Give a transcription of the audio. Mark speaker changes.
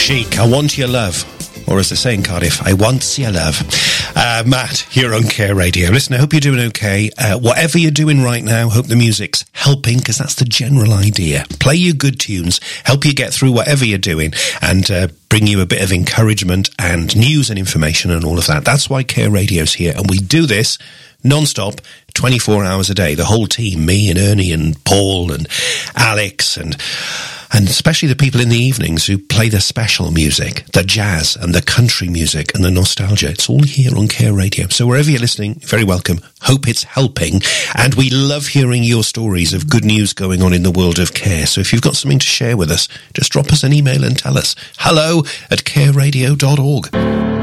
Speaker 1: Chic, I Want Your Love. Or as they say in Cardiff, I want your love. Matt, here on Care Radio. Listen, I hope you're doing okay. Whatever you're doing right now, hope the music's helping, because that's the general idea. Play you good tunes, help you get through whatever you're doing, and bring you a bit of encouragement and news and information and all of that. That's why Care Radio's here, and we do this non-stop, 24 hours a day. The whole team, me and Ernie and Paul and Alex and especially the people in the evenings who play the special music, the jazz and the country music and the nostalgia. It's all here on Care Radio. So wherever you're listening, very welcome. Hope it's helping. And we love hearing your stories of good news going on in the world of care. So if you've got something to share with us, just drop us an email and tell us. hello@careradio.org.